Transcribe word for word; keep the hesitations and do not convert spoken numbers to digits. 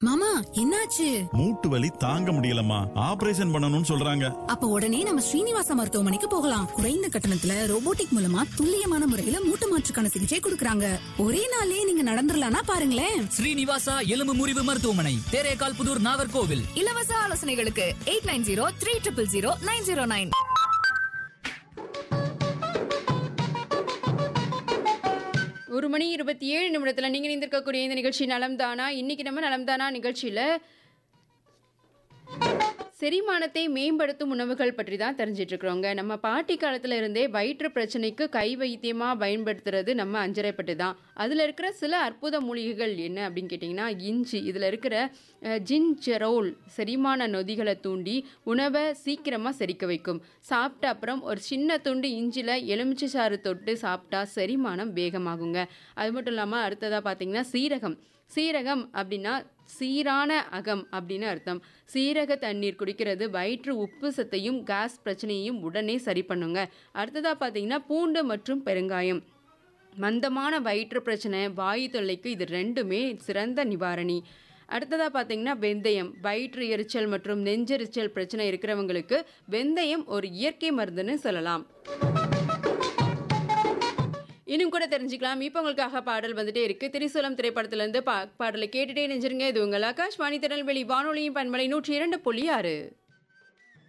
மாமா என்னாச்சு? மூட்டு வலி தாங்க முடியலம்மா, ஆபரேஷன் பண்ணணும்னு சொல்றாங்க. அப்ப உடனே நம்ம ஸ்ரீனிவாச மருத்துவமனைக்கு போகலாம். குறைந்த கட்டணத்துல ரோபோட்டிக் மூலமா துல்லியமான முறையில மூட்டு மாற்றுக்கான சிகிச்சை கொடுக்கறாங்க. ஒரே நாளே நீங்க நடந்துடலாம்னா பாருங்களேன். ஸ்ரீனிவாசா எலும்பு முறிவு மருத்துவமனை, தேரேகால் புதூர், நாகர்கோவில். இலவச ஆலோசனைகளுக்கு eight nine zero three triple zero nine zero nine. ஒரு மணி இருபத்தி ஏழு நிமிடத்தில் நீங்கள் இருந்திருக்கக்கூடிய இந்த நிகழ்ச்சி நலம்தானா. இன்னைக்கு நம்ம நலம்தானா நிகழ்ச்சியில் செரிமானத்தை மேம்படுத்தும் உணவுகள் பற்றி தான் தெரிஞ்சிட்டு இருக்கிறோங்க. நம்ம பாட்டி காலத்துல இருந்தே வயிற்று பிரச்சனைக்கு கை வைத்தியமா பயன்படுத்துறது நம்ம அஞ்சரைப்பட்டு தான். அதுல இருக்கிற சில அற்புத மூலிகைகள் என்ன அப்படின்னு கேட்டிங்கன்னா, இஞ்சி. இதுல இருக்கிற ஜிஞ்சரோல் செரிமான நொதிகளை தூண்டி உணவை சீக்கிரமா செரிக்க வைக்கும். சாப்பிட்ட அப்புறம் ஒரு சின்ன துண்டு இஞ்சில எலுமிச்சை சாறு தொட்டு சாப்பிட்டா செரிமானம் வேகமாகுங்க. அது மட்டும் இல்லாமல் அடுத்ததாக பார்த்தீங்கன்னா சீரகம். சீரகம் அப்படின்னா சீரான அகம் அப்படின்னு அர்த்தம். சீரக தண்ணீர் குடிக்கிறது வயிற்று உப்பு சத்தையும் கேஸ் பிரச்சனையையும் உடனே சரி பண்ணுங்க. அடுத்ததாக பார்த்தீங்கன்னா பூண்டு மற்றும் பெருங்காயம். மந்தமான வயிற்று பிரச்சனை, வாயு தொல்லைக்கு இது ரெண்டுமே சிறந்த நிவாரணி. அடுத்ததாக பார்த்தீங்கன்னா வெந்தயம். வயிற்று எரிச்சல் மற்றும் நெஞ்செரிச்சல் பிரச்சனை இருக்கிறவங்களுக்கு வெந்தயம் ஒரு இயற்கை மருந்துன்னு சொல்லலாம். இன்னும் கூட தெரிஞ்சுக்கலாம். இப்போ உங்களுக்காக பாடல் வந்துட்டே இருக்கு. திரிசூலம் திரைப்படத்திலிருந்து பா பாடலை கேட்டுட்டே நெஞ்சிருங்க. இது உங்கள் ஆகாஷ்வாணி திருநெல்வேலி வானொலியின் பண்பலை நூற்றி இரண்டு புள்ளி ஆறு.